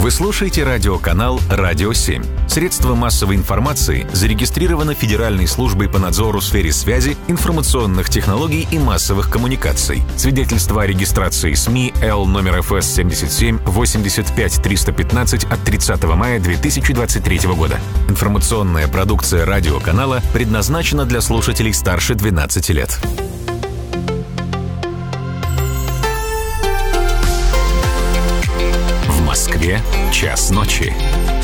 Вы слушаете радиоканал «Радио 7». Средства массовой информации зарегистрировано Федеральной службой по надзору в сфере связи, информационных технологий и массовых коммуникаций. Свидетельство о регистрации СМИ Л номер ФС 77 85 315 от 30 мая 2023 года. Информационная продукция радиоканала предназначена для слушателей старше 12 лет. В Москве час ночи.